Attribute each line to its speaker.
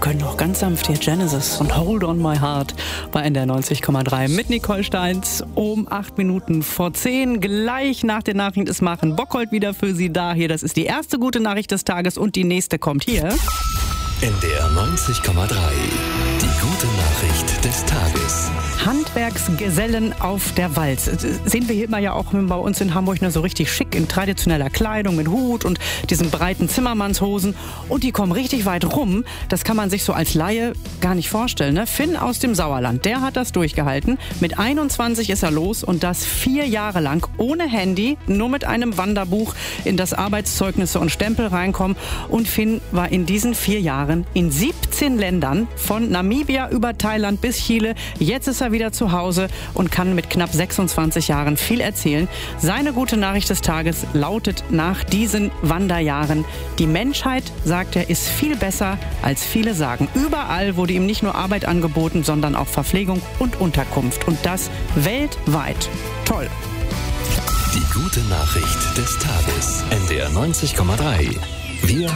Speaker 1: können noch ganz sanft hier Genesis und Hold on my heart bei NDR 90,3 mit Nicole Steins um 8 Minuten vor 10. Gleich nach den Nachrichten ist Maren Bockholt wieder für Sie da. Hier, das ist die erste gute Nachricht des Tages und die nächste kommt hier.
Speaker 2: NDR 90,3. Die gute Nachricht des Tages.
Speaker 1: Handwerksgesellen auf der Walz. Sehen wir hier immer ja auch bei uns in Hamburg nur so richtig schick in traditioneller Kleidung mit Hut und diesen breiten Zimmermannshosen. Und die kommen richtig weit rum. Das kann man sich so als Laie gar nicht vorstellen. Ne? Finn aus dem Sauerland, der hat das durchgehalten. Mit 21 ist er los und das 4 Jahre lang ohne Handy, nur mit einem Wanderbuch, in das Arbeitszeugnisse und Stempel reinkommen. Und Finn war in diesen 4 Jahren in 17 Ländern, von Namibia über Thailand bis Chile. Jetzt ist er wieder zu Hause und kann mit knapp 26 Jahren viel erzählen. Seine gute Nachricht des Tages lautet nach diesen Wanderjahren: Die Menschheit, sagt er, ist viel besser, als viele sagen. Überall wurde ihm nicht nur Arbeit angeboten, sondern auch Verpflegung und Unterkunft. Und das weltweit. Toll.
Speaker 2: Die gute Nachricht des Tages. NDR 90,3. Wir